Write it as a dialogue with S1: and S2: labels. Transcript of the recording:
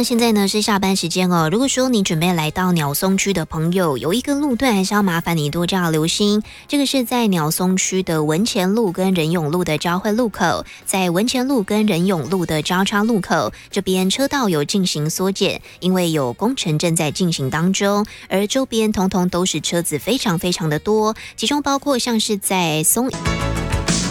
S1: 现在呢是下班时间哦。如果说你准备来到鸟松区的朋友，有一个路段还是要麻烦你多加留心。这个是在鸟松区的文前路跟仁永路的交汇路口，在文前路跟仁永路的交叉路口这边车道有进行缩减，因为有工程正在进行当中，而周边通通都是车子非常非常的多，其中包括像是在松